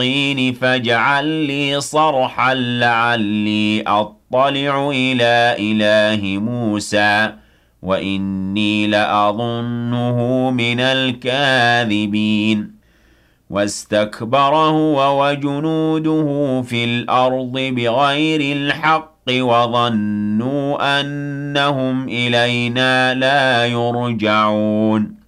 الطين فاجعل لي صرحا لعلي أطلع إلى إله موسى وإني لأظنه من الكاذبين واستكبر هو وجنوده في الأرض بغير الحق وظنوا أنهم إلينا لا يرجعون